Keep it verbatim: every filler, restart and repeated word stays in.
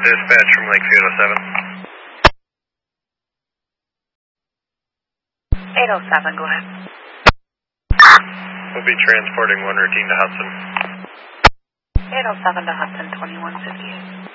Dispatch from Lakeview eight oh seven. eight oh seven, go ahead. We'll be transporting one routine to Hudson. eight oh seven to Hudson, twenty-one fifty-eight.